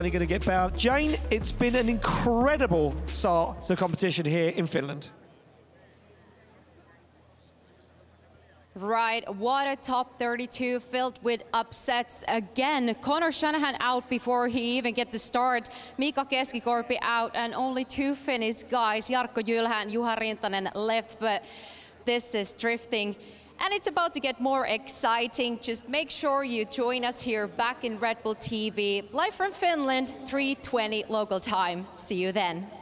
Going to get bowed. Jane, it's been an incredible start to the competition here in Finland. Right, what a top 32 filled with upsets again. Connor Shanahan out before he even get to start. Mika Keskikorpi out, and only two Finnish guys, Jarkko Jylhä and Juha Rintanen, left. But this is drifting, and it's about to get more exciting. Just make sure you join us here back in Red Bull TV, live from Finland, 3:20 local time. See you then.